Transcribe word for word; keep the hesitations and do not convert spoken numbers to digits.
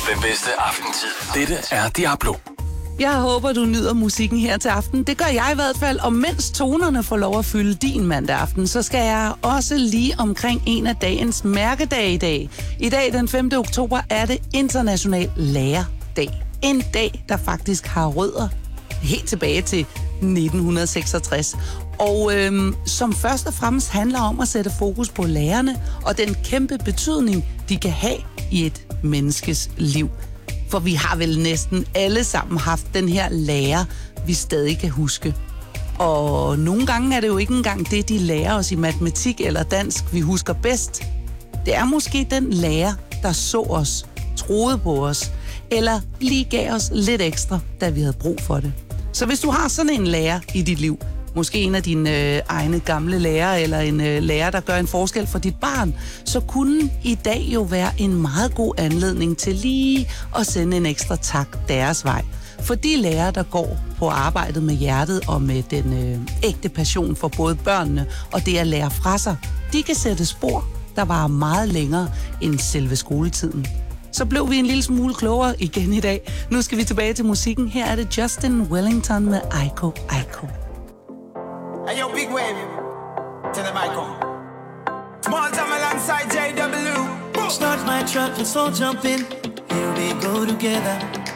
Den bedste aftentid. Dette er Diablo. Jeg håber, du nyder musikken her til aften. Det gør jeg i hvert fald. Og mens tonerne får lov at fylde din mandag aften, så skal jeg også lige omkring en af dagens mærkedage i dag. I dag, den femte oktober, er det International Lærerdag. En dag, der faktisk har rødder helt tilbage til nitten seksogtres. Og øhm, som først og fremmest handler om at sætte fokus på lærerne og den kæmpe betydning, de kan have i et menneskes liv. For vi har vel næsten alle sammen haft den her lærer, vi stadig kan huske. Og nogle gange er det jo ikke engang det, de lærer os i matematik eller dansk, vi husker bedst. Det er måske den lærer, der så os, troede på os, eller lige gav os lidt ekstra, da vi havde brug for det. Så hvis du har sådan en lærer i dit liv, måske en af dine øh, egne gamle lærere, eller en øh, lærer, der gør en forskel for dit barn, så kunne i dag jo være en meget god anledning til lige at sende en ekstra tak deres vej. For de lærere, der går på arbejdet med hjertet og med den øh, ægte passion for både børnene og det at lære fra sig, de kan sætte spor, der varer meget længere end selve skoletiden. Så blev vi en lille smule klogere igen i dag. Nu skal vi tilbage til musikken. Her er det Justin Wellington med Aiko Aiko. Hey yo, big wave, tell them I come. Small time alongside J W. Start my truck, let's all jump in. Here we go together.